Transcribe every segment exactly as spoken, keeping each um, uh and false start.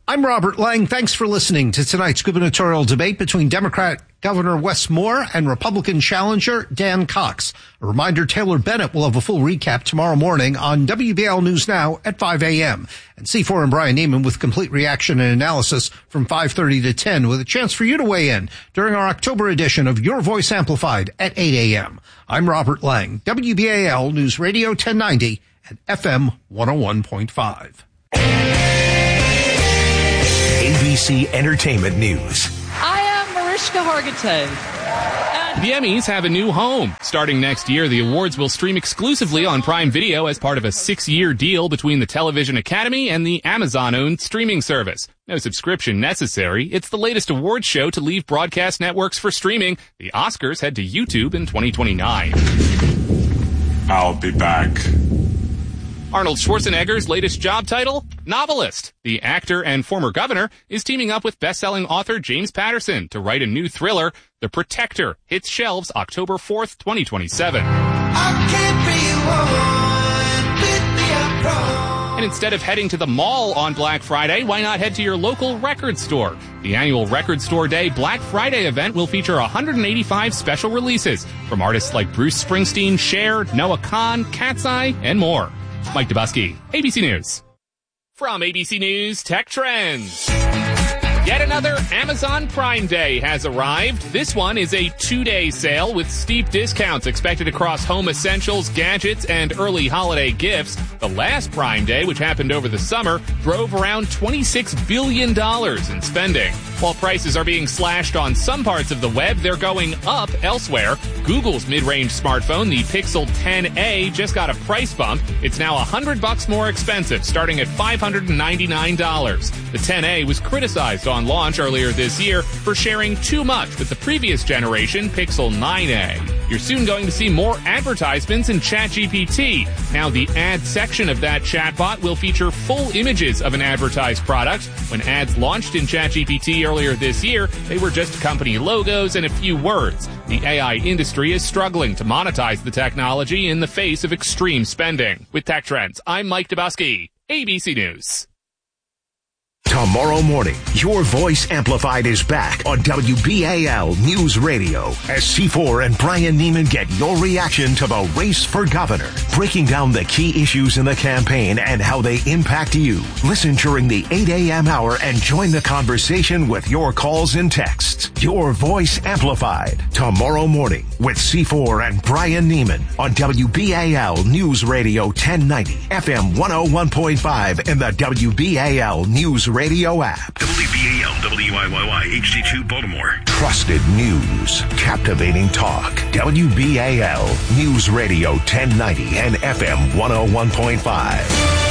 I'm Robert Lang. Thanks for listening to tonight's gubernatorial debate between Democrat Governor Wes Moore and Republican challenger Dan Cox. A reminder, Taylor Bennett will have a full recap tomorrow morning on W B L News Now at five a.m. And C four and Brian Neiman with complete reaction and analysis from five thirty to ten with a chance for you to weigh in during our October edition of Your Voice Amplified at eight a.m. I'm Robert Lang, W B A L News Radio ten ninety and F M one oh one point five. A B C Entertainment News. I am Mariska Hargitay. The Emmys have a new home. Starting next year, the awards will stream exclusively on Prime Video as part of a six-year deal between the Television Academy and the Amazon-owned streaming service. No subscription necessary. It's the latest awards show to leave broadcast networks for streaming. The Oscars head to YouTube in twenty twenty-nine. I'll be back. Arnold Schwarzenegger's latest job title? Novelist. The actor and former governor is teaming up with best-selling author James Patterson to write a new thriller. The Protector hits shelves October fourth, twenty twenty-seven. I can't be one, pick me up wrong. And instead of heading to the mall on Black Friday, why not head to your local record store? The annual Record Store Day Black Friday event will feature one hundred eighty-five special releases from artists like Bruce Springsteen, Cher, Noah Kahan, Cat's Eye, and more. Mike Dubusky, A B C News. From A B C News Tech Trends. Yet another Amazon Prime Day has arrived. This one is a two-day sale with steep discounts expected across home essentials, gadgets, and early holiday gifts. The last Prime Day, which happened over the summer, drove around twenty-six billion dollars in spending. While prices are being slashed on some parts of the web, they're going up elsewhere. Google's mid-range smartphone, the Pixel ten A, just got a price bump. It's now one hundred bucks more expensive, starting at five hundred ninety-nine dollars. The ten A was criticized on launch earlier this year for sharing too much with the previous generation Pixel nine A. You're soon going to see more advertisements in ChatGPT. Now the ad section of that chatbot will feature full images of an advertised product. When ads launched in ChatGPT earlier this year, they were just company logos and a few words. The A I industry is struggling to monetize the technology in the face of extreme spending. With Tech Trends, I'm Mike Dubusky, A B C News. Tomorrow morning, Your Voice Amplified is back on W B A L News Radio as C four and Brian Neiman get your reaction to the race for governor, breaking down the key issues in the campaign and how they impact you. Listen during the eight a.m. hour and join the conversation with your calls and texts. Your Voice Amplified tomorrow morning with C four and Brian Neiman on W B A L News Radio ten ninety, F M one oh one point five, and the W B A L News Radio Radio app. W B A L W I Y Y H D two Baltimore. Trusted news, captivating talk. W B A L News Radio ten ninety and F M one oh one point five.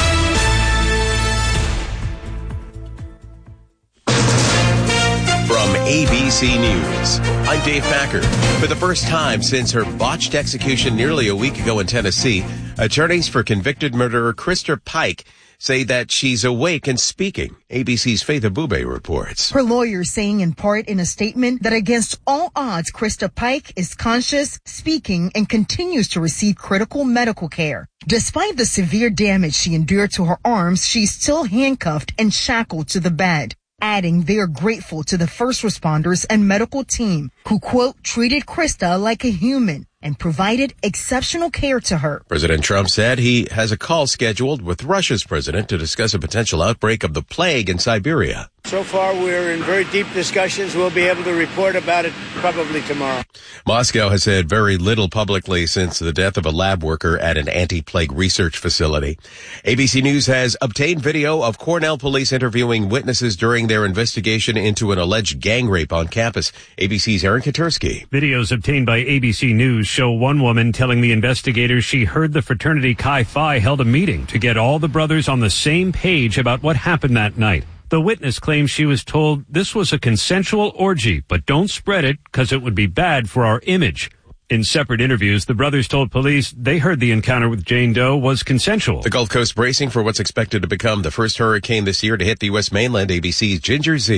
From A B C News, I'm Dave Packer. For the first time since her botched execution nearly a week ago in Tennessee, attorneys for convicted murderer Krista Pike say that she's awake and speaking. A B C's Faith Abube reports. Her lawyer saying in part in a statement that against all odds, Krista Pike is conscious, speaking, and continues to receive critical medical care. Despite the severe damage she endured to her arms, she's still handcuffed and shackled to the bed. Adding they are grateful to the first responders and medical team who, quote, treated Krista like a human and provided exceptional care to her. President Trump said he has a call scheduled with Russia's president to discuss a potential outbreak of the plague in Siberia. So far, we're in very deep discussions. We'll be able to report about it probably tomorrow. Moscow has said very little publicly since the death of a lab worker at an anti-plague research facility. A B C News has obtained video of Cornell police interviewing witnesses during their investigation into an alleged gang rape on campus. A B C's Aaron Katursky. Videos obtained by A B C News show one woman telling the investigators she heard the fraternity Chi Phi held a meeting to get all the brothers on the same page about what happened that night. The witness claims she was told this was a consensual orgy, but don't spread it because it would be bad for our image. In separate interviews, the brothers told police they heard the encounter with Jane Doe was consensual. The Gulf Coast bracing for what's expected to become the first hurricane this year to hit the U S mainland. A B C's Ginger Z.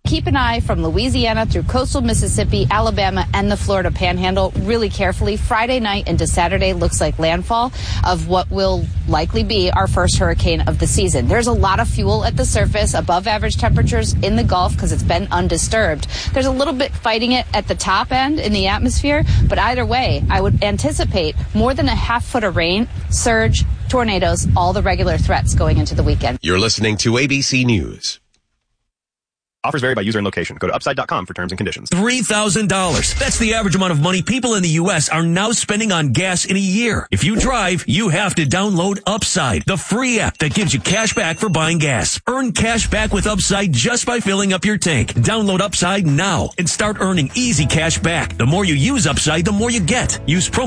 keep an eye from Louisiana through coastal Mississippi, Alabama, and the Florida Panhandle really carefully. Friday night into Saturday looks like landfall of what will likely be our first hurricane of the season. There's a lot of fuel at the surface, above average temperatures in the Gulf because it's been undisturbed. There's a little bit fighting it at the top end in the atmosphere, but either way, I would anticipate more than a half foot of rain, surge, tornadoes, all the regular threats going into the weekend. You're listening to A B C News. Offers vary by user and location. Go to upside dot com for terms and conditions. three thousand dollars. That's the average amount of money people in the U S are now spending on gas in a year. If you drive, you have to download Upside, the free app that gives you cash back for buying gas. Earn cash back with Upside just by filling up your tank. Download Upside now and start earning easy cash back. The more you use Upside, the more you get. Use promo